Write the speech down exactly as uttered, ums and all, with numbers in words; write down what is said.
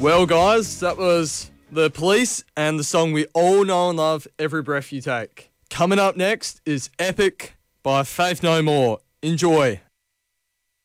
Well, guys, that was The Police and the song we all know and love, Every Breath You Take. Coming up next is Epic by Faith No More. Enjoy.